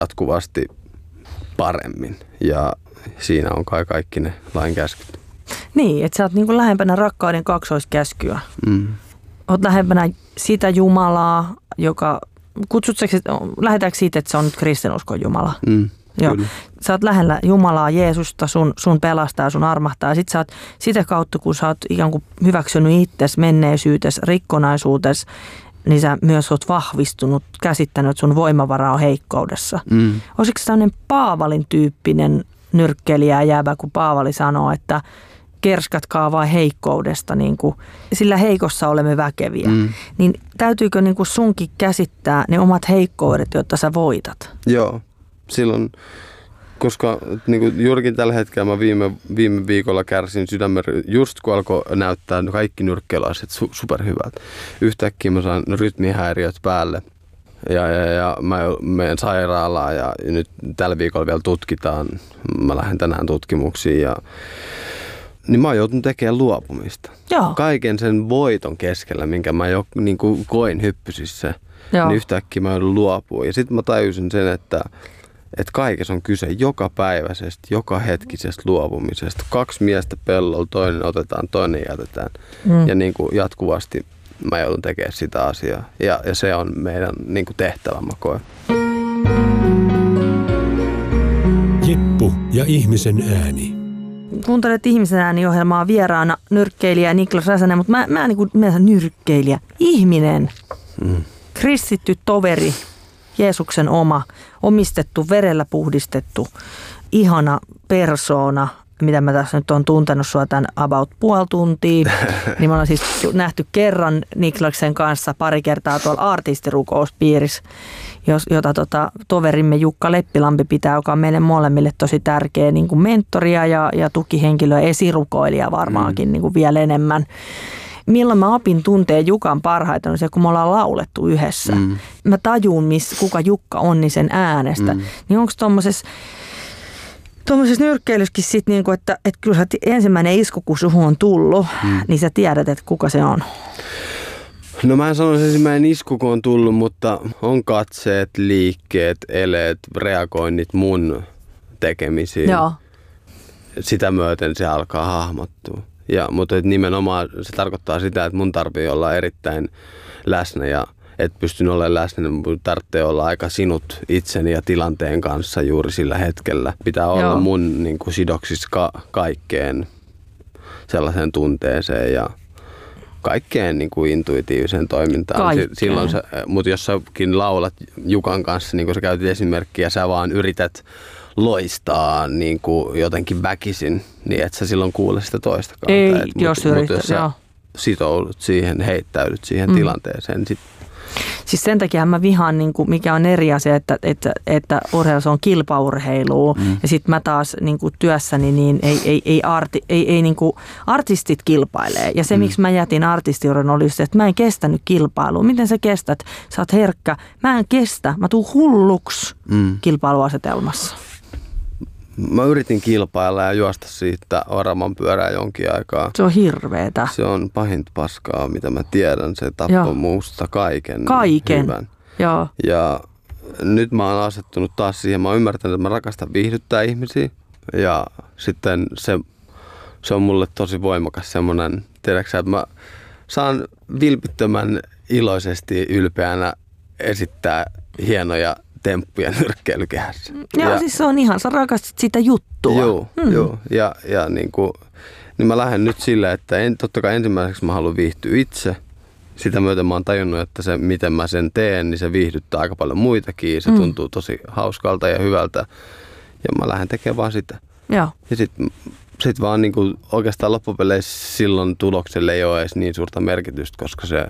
jatkuvasti paremmin ja siinä on kai kaikki ne lain käskyt. Niin, että sä oot niinku lähempänä rakkauden kaksoiskäskyä. Oot lähempänä sitä Jumalaa, joka, lähdetäänkö siitä, että se on nyt kristinuskon Jumala? Joo. Sä oot lähellä Jumalaa, Jeesusta, sun pelastaa, sun armahtaa. Ja sit sä oot sitä kautta, kun sä oot ikään kuin hyväksynyt itsesi, menneisyytes, rikkonaisuutes, niin sä myös oot vahvistunut, käsittänyt, että sun voimavara on heikkoudessa. Olisiko se tämmöinen Paavalin tyyppinen nyrkkeilijä jäävä, kun Paavali sanoo, että kerskatkaa vain heikkoudesta, niin kuin, sillä heikossa olemme väkeviä. Niin täytyykö niin kuin sunkin käsittää ne omat heikkoudet, jotta sä voitat? Joo, silloin, koska niin kuin juurikin tällä hetkellä mä viime viikolla kärsin sydämen, just kun alkoi näyttää kaikki nyrkkeilaiset superhyvältä. Yhtäkkiä mä saan rytmihäiriöt päälle. Ja mä menen sairaalaan ja nyt tällä viikolla vielä tutkitaan. Mä lähden tänään tutkimuksiin niin mä oon joutunut tekemään luopumista. Joo. Kaiken sen voiton keskellä, minkä mä jo niin kuin koin hyppysissä, niin yhtäkkiä mä joudun luopumaan. Ja sitten mä tajusin sen, että kaikessa on kyse jokapäiväisestä, joka hetkisestä luopumisesta. 2 miestä pellolla, toinen otetaan, toinen jätetään. Ja niin kuin jatkuvasti mä joudun tekemään sitä asiaa. Ja se on meidän niin kuin tehtävä, mä koen. Jeppu ja ihmisen ääni. Kuuntelet Ihmisen ääni-ohjelmaa, vieraana nyrkkeilijä Niklas Räsänen, mutta mä niin kuin nyrkkeilijä, ihminen, kristitty toveri, Jeesuksen oma, omistettu, verellä puhdistettu, ihana persoona, mitä mä tässä nyt oon tuntenut sua tämän about puoli tuntia, niin me ollaan siis nähty kerran Niklaksen kanssa pari kertaa tuolla artistirukouspiirissä, jota toverimme Jukka Leppilampi pitää, joka on meille molemmille tosi tärkeä niin kuin mentoria ja tukihenkilö ja esirukoilija varmaankin niin kuin vielä enemmän. Milloin mä opin tuntee Jukan parhaiten on se, kun me ollaan laulettu yhdessä. Mä tajun, kuka Jukka on, niin sen äänestä. Niin onko tuommoisessa nyrkkeilyssäkin sitten, niin että kyllä sä ensimmäinen isku, kun suhun on tullut, niin sä tiedät, että kuka se on? No mä en sanoisi ensimmäinen isku, kun on tullut, mutta on katseet, liikkeet, eleet, reagoinnit mun tekemisiin. Joo. Sitä myöten se alkaa hahmottua. Mutta nimenomaan se tarkoittaa sitä, että mun tarvii olla erittäin läsnä ja et pystyn olemaan läsnä, niin mun tarvitsee olla aika sinut itseni ja tilanteen kanssa juuri sillä hetkellä. Pitää olla mun niin kuin sidoksissa kaikkeen sellaiseen tunteeseen ja kaikkeen niin kuin intuitiiviseen toimintaan. Silloin mutta jos säkin laulat Jukan kanssa, niin kuin sä käytit esimerkkiä, sä vaan yrität loistaa niin kuin jotenkin väkisin, niin et sä silloin kuule sitä toista kautta. Ei, jos sä sitoudut siihen, heittäydyt siihen tilanteeseen. Siis sen takia mä vihaan, niin kuin, mikä on eri asia, että urheilu on kilpaurheilua ja sitten mä taas niin kuin työssäni niin ei niin kuin artistit kilpailee. Ja se, miksi mä jätin artistiuran, oli se, että mä en kestänyt kilpailua. Miten sä kestät? Sä oot herkkä. Mä en kestä. Mä tuun hulluksi kilpailuasetelmassa. Mä yritin kilpailla ja juosta siitä oravan pyörää jonkin aikaa. Se on hirveetä. Se on pahinta paskaa, mitä mä tiedän. Se tappoi muusta kaiken hyvän. Joo. Ja nyt mä oon asettunut taas siihen. Mä oon ymmärtänyt, että mä rakastan viihdyttää ihmisiä. Ja sitten se on mulle tosi voimakas semmoinen, tiedätkö, että mä saan vilpittömän iloisesti ylpeänä esittää hienoja temppuja nyrkkeilykehässä. Joo, siis se on ihan, sä rakastit sitä juttua. Joo. Ja niin mä lähden nyt sillä, että totta kai ensimmäiseksi mä haluan viihtyä itse. Sitä myöten mä oon tajunnut, että se miten mä sen teen, niin se viihdyttää aika paljon muitakin. Se tuntuu tosi hauskalta ja hyvältä. Ja mä lähden tekemään vaan sitä. Joo. Ja sit vaan niin kuin oikeastaan loppupeleissä silloin tulokselle ei ole edes niin suurta merkitystä, koska se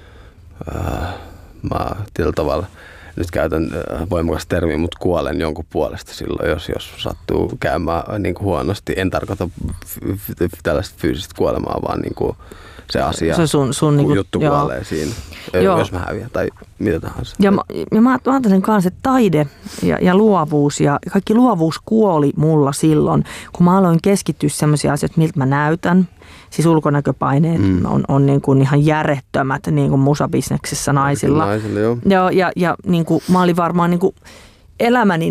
mä tällä tavalla nyt käytän voimakas termi, mutta kuolen jonkun puolesta silloin, jos sattuu käymään niin kuin huonosti. En tarkoita tällaista fyysistä kuolemaa, vaan niin kuin se asia, se sun niin kuin, juttu kuolee siinä, jos mä häviän tai mitä tahansa. Ja mä ajattelen kanssa, että taide ja luovuus ja kaikki luovuus kuoli mulla silloin, kun mä aloin keskittyä sellaisia asioita, miltä mä näytän. Siis ulkonäköpaineet on niin kuin ihan järjettömät niin kuin musabisneksessä naisilla. Naisille, joo. Ja niin kuin, mä olin varmaan niin kuin elämäni